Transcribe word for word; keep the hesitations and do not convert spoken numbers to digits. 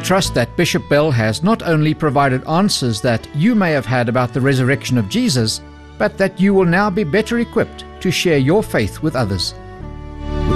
trust that Bishop Bell has not only provided answers that you may have had about the resurrection of Jesus, but that you will now be better equipped to share your faith with others.